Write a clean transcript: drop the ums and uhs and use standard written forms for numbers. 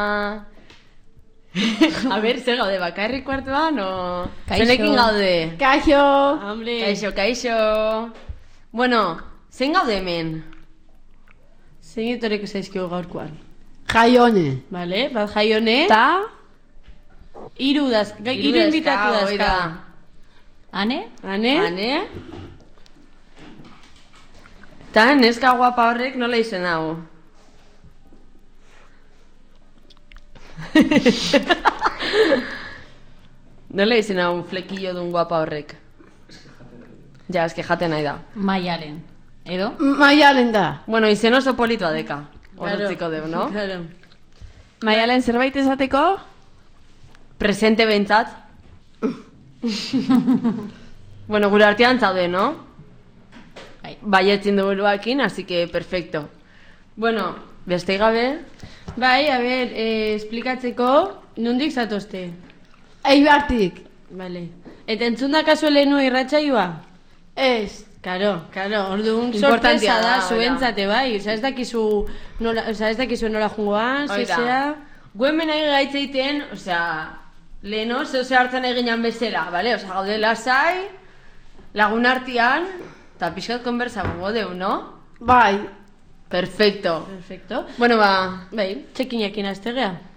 A ber, zer gaude, bakarrik kuartuan, o... Kaixo. Zenekin gaude? Kaixo. Hombre. Kaixo. Bueno, zein gaude hemen? Zein etoreko zaizkio gaurkoan. Jaione. Vale, bat jaione. Ta? Hiru invitatu dazka. Ane? Ane? Ta neska guapa horrek nola izen hau? Nola izen hau un flequillo dun guapa horrek? Ja, eske jaten nahi da. Maialen. Edo? Maialen da. Bueno, izen oso politoa deka. Claro. Horretziko deu, no? Claro. Maialen zerbait esateko? Presente bentzat. Bueno, gure artean zaude, no? Bai. Baietzen dugu buruakin, así que perfecto. Bueno, beste gabe... Bai, a ber, esplikatzeko, nondik zatozte? Eibartik. Vale. Eta entzun da kasu lehenu irratsaioa? Ez. Karo, orduan Importantea sorpresa da, da, zuentzate bai. Osa, ez dakizu nola jungoan, Oida, zezea... guen menai gaitz egiten, osea, leheno, zehose hartzen eginan bezala, vale? Osea, gaude lasai, lagun artean, eta pixkat konbersa gongo deu, no? Bai. Perfecto. Perfecto. Bueno, ba, Bai, txekinekin aztegea.